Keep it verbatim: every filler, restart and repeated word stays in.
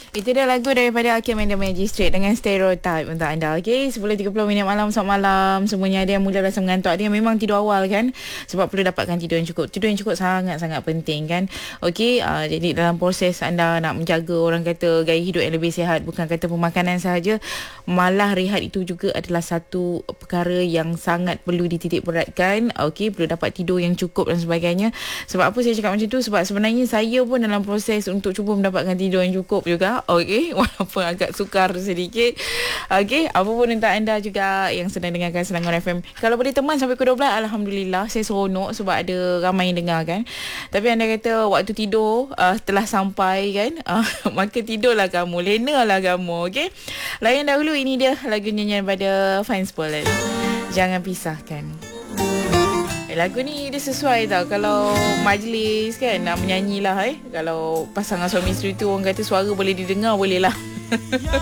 Itu dia lagu daripada Hakim and the Magistrate dengan Stereotype untuk anda. Okey, sepuluh tiga puluh minit malam, selamat malam. Semuanya ada yang mula rasa mengantuk, ada yang memang tidur awal kan. Sebab perlu dapatkan tidur yang cukup. Tidur yang cukup sangat-sangat penting kan. Okey, uh, jadi dalam proses anda nak menjaga orang kata gaya hidup yang lebih sihat, bukan kata pemakanan sahaja, malah rehat itu juga adalah satu perkara yang sangat perlu dititik beratkan. Okey, perlu dapat tidur yang cukup dan sebagainya. Sebab apa saya cakap macam tu? Sebab sebenarnya saya pun dalam proses untuk cuba mendapatkan tidur yang cukup juga. Okey, walaupun agak sukar sedikit. Okey, apa pun untuk anda juga yang sedang dengarkan Selangor F M. Kalau boleh teman sampai pukul dua belas, alhamdulillah, saya seronok sebab ada ramai yang dengar kan. Tapi anda kata waktu tidur uh, telah sampai kan, uh, maka tidurlah kamu, lenalah kamu. Okey, layan dahulu, ini dia lagu nyanyian pada Fine Spoilers, Jangan Pisahkan. Eh, lagu ni dia sesuai tau kalau majlis kan, nak menyanyi lah eh. Kalau pasangan suami isteri tu orang kata suara boleh didengar, boleh lah.